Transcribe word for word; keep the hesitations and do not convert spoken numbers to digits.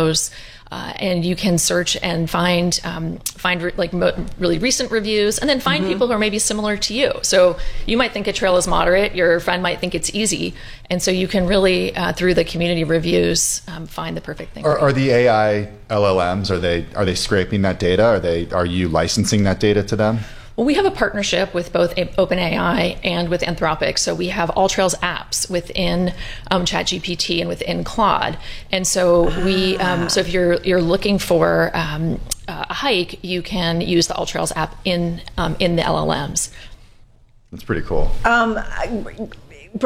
those. Uh, and you can search and find um, find re- like mo- really recent reviews, and then find mm-hmm. people who are maybe similar to you. So you might think a trail is moderate, your friend might think it's easy, and so you can really uh, through the community reviews um, find the perfect thing. Are, are the A I L L Ms are they are they scraping that data? Are they are you licensing that data to them? Well, we have a partnership with both OpenAI and with Anthropic. So we have AllTrails apps within um, ChatGPT and within Claude. And so we, um, so if you're you're looking for um, a hike, you can use the AllTrails app in um, in the L L Ms. That's pretty cool. Um,